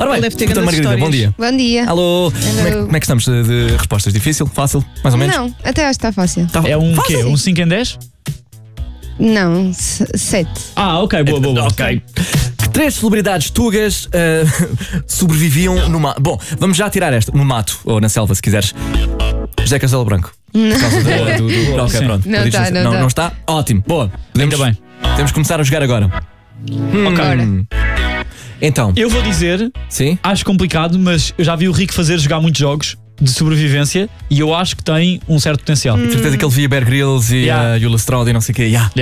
Ora bem, Ele deve ter doutora grandes Margarida, bom dia. Bom dia. Alô, Hello. como é que estamos de respostas? Difícil? Fácil? Mais ou menos? Não, até acho que está fácil. Tá É um fácil. quê? Um 5 em 10? Não, 7. Ah, ok, boa. Ok. Que 3 celebridades tugas sobreviviam no mato? Bom, vamos já tirar esta. No mato, ou na selva, se quiseres. José Castelo Branco. Por causa do ok, Sim. pronto. Não Eu disse tá, assim, não tá. não está? Ótimo, boa. Ainda bem. Podemos começar a jogar agora. Ora. Então, Eu vou dizer, sim? acho complicado, mas eu já vi o Rico jogar muitos jogos de sobrevivência e eu acho que tem um certo potencial. De certeza que ele via Bear Grylls e Yeah. o Lestrade e não sei o quê. Yeah.